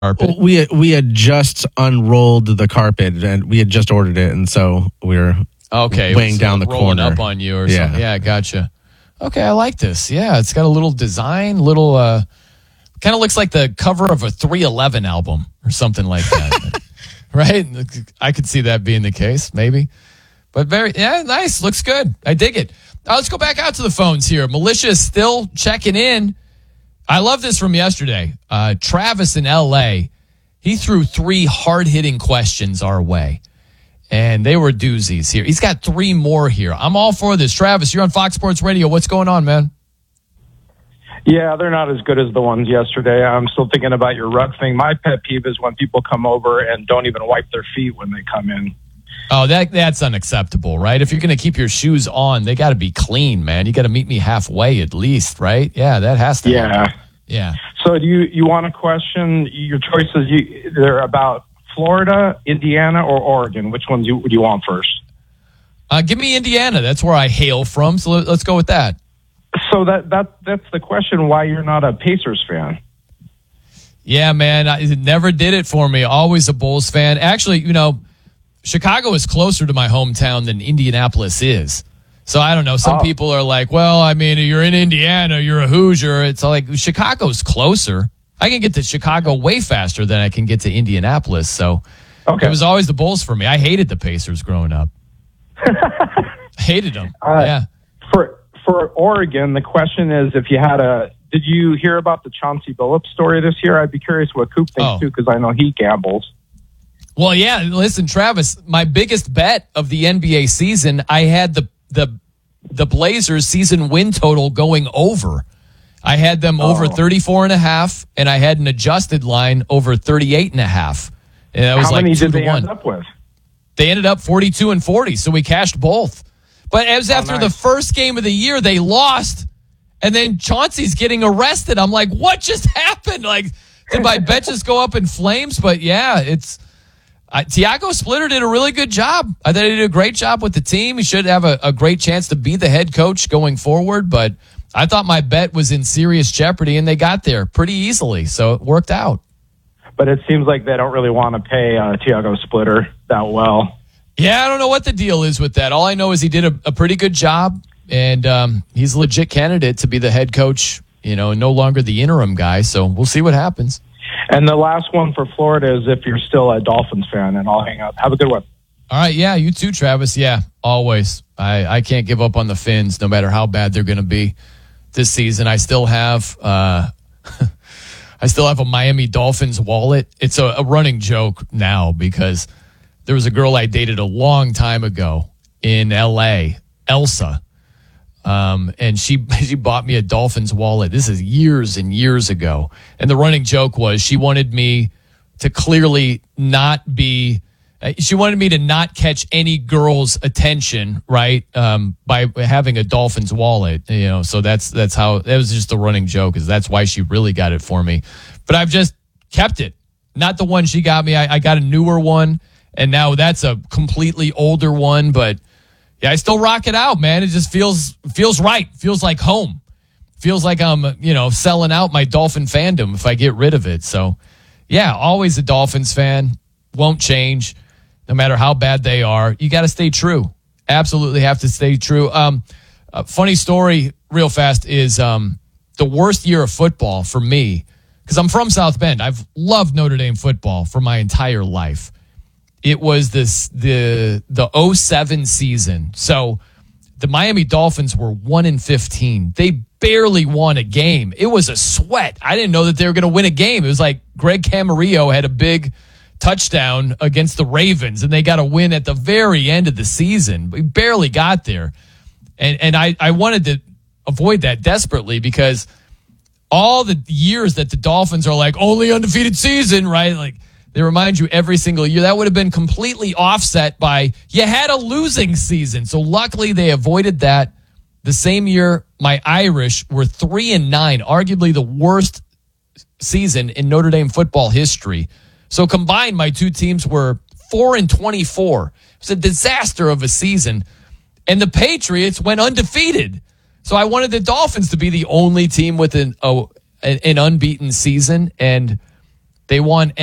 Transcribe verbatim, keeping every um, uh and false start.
carpet? We we had just unrolled the carpet and we had just ordered it, and so we were okay weighing so down the rolling corner up on you or yeah. something. Yeah, gotcha. Okay, I like this. Yeah, it's got a little design, little uh, kind of looks like the cover of a three eleven album or something like that, right? I could see that being the case, maybe. But very yeah, nice. Looks good. I dig it. Uh, let's go back out to the phones here. Militia is still checking in. I love this from yesterday. Uh, Travis in L A, he threw three hard-hitting questions our way, and they were doozies here. He's got three more here. I'm all for this. Travis, you're on Fox Sports Radio. What's going on, man? Yeah, they're not as good as the ones yesterday. I'm still thinking about your rug thing. My pet peeve is when people come over and don't even wipe their feet when they come in. Oh, that that's unacceptable, right? If you're going to keep your shoes on, they got to be clean, man. You got to meet me halfway at least, right? Yeah, that has to Yeah. happen. Yeah. So do you, you want to question your choices? You, they're about Florida, Indiana, or Oregon. Which ones you, would you want first? Uh, give me Indiana. That's where I hail from, so let, let's go with that. So that, that that's the question, why you're not a Pacers fan. Yeah, man. I, it never did it for me. Always a Bulls fan. Actually, you know, Chicago is closer to my hometown than Indianapolis is. So I don't know. Some oh. people are like, well, I mean, you're in Indiana, you're a Hoosier. It's like Chicago's closer. I can get to Chicago way faster than I can get to Indianapolis. So okay. It was always the Bulls for me. I hated the Pacers growing up. Hated them. Uh, yeah. For for Oregon, the question is, if you had a, did you hear about the Chauncey Billups story this year? I'd be curious what Coop thinks Oh. too, because I know he gambles. Well, yeah. Listen, Travis, my biggest bet of the N B A season, I had the the the Blazers season win total going over. I had them over Oh. thirty-four and a half, and I had an adjusted line over thirty-eight and a half. And that was How like many two did to they one. end up with? They ended up forty-two and forty, so we cashed both. But it was Oh, after nice. the first game of the year, they lost, and then Chauncey's getting arrested. I'm like, what just happened? Like, did my bet just go up in flames? But yeah, it's uh, Tiago Splitter did a really good job. I thought he did a great job with the team. He should have a, a great chance to be the head coach going forward. But I thought my bet was in serious jeopardy, and they got there pretty easily, so it worked out. But it seems like they don't really want to pay uh, Tiago Splitter that well. Yeah, I don't know what the deal is with that. All I know is he did a, a pretty good job, and um, he's a legit candidate to be the head coach, you know, no longer the interim guy. So we'll see what happens. And the last one for Florida is if you're still a Dolphins fan, and I'll hang up. Have a good one. All right, yeah, you too, Travis. Yeah, always. I, I can't give up on the Fins, no matter how bad they're going to be this season. I still have uh, I still have a Miami Dolphins wallet. It's a, a running joke now because there was a girl I dated a long time ago in L A, Elsa, um, and she she bought me a Dolphins wallet. This is years and years ago. And the running joke was she wanted me to clearly not be – she wanted me to not catch any girl's attention, right, um, by having a Dolphins wallet. You know, so that's that's how – that was just a running joke because that's why she really got it for me. But I've just kept it. Not the one she got me. I, I got a newer one. And now that's a completely older one, but yeah, I still rock it out, man. It just feels feels right. Feels like home. Feels like I'm, you know, selling out my Dolphin fandom if I get rid of it. So, yeah, always a Dolphins fan. Won't change, no matter how bad they are. You got to stay true. Absolutely have to stay true. Um, a funny story, real fast, is um, the worst year of football for me, because I'm from South Bend. I've loved Notre Dame football for my entire life. It was this the the oh seven season. So the Miami Dolphins were one and fifteen. They barely won a game. It was a sweat. I didn't know that they were going to win a game. It was like Greg Camarillo had a big touchdown against the Ravens, and they got a win at the very end of the season. We barely got there. And and I, I wanted to avoid that desperately because all the years that the Dolphins are like, only undefeated season, right? Like, they remind you every single year. That would have been completely offset by you had a losing season. So luckily they avoided that. The same year, my Irish were three and nine, arguably the worst season in Notre Dame football history. So combined, my two teams were four and twenty-four. It was a disaster of a season. And the Patriots went undefeated. So I wanted the Dolphins to be the only team with an, oh, an unbeaten season, and They won